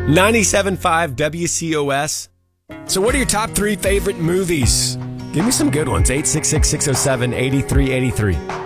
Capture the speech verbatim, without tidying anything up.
ninety-seven point five W C O S. So what are your top three favorite movies? Give me some good ones. eight six six, six oh seven, eight three eight three.